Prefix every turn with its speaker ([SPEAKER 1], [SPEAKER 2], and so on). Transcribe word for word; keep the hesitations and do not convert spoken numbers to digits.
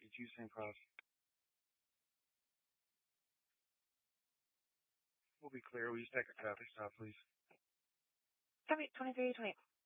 [SPEAKER 1] fifty-two, Saint Cross. We'll be clear. Will you take a traffic stop, please?
[SPEAKER 2] Copy, twenty-three twenty.